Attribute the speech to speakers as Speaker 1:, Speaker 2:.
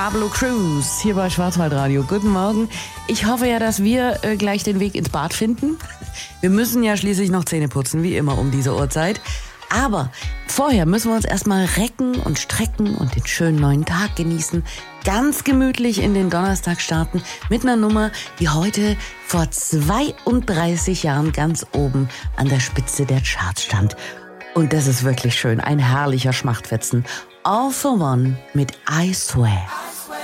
Speaker 1: Pablo Cruise hier bei Schwarzwaldradio. Guten Morgen. Ich hoffe ja, dass wir gleich den Weg ins Bad finden. Wir müssen ja schließlich noch Zähne putzen, wie immer um diese Uhrzeit. Aber vorher müssen wir uns erstmal recken und strecken und den schönen neuen Tag genießen. Ganz gemütlich in den Donnerstag starten mit einer Nummer, die heute vor 32 Jahren ganz oben an der Spitze der Charts stand. Und das ist wirklich schön. Ein herrlicher Schmachtfetzen. All for One mit I Swear.